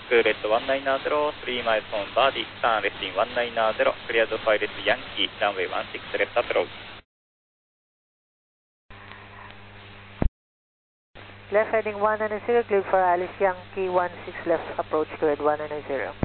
Red 1900, 3 miles on body, turn left in 1900, cleared for left Yankee, runway 16 left approach. Left heading 190, cleared for Alice Yankee 16 left approach to Red 190.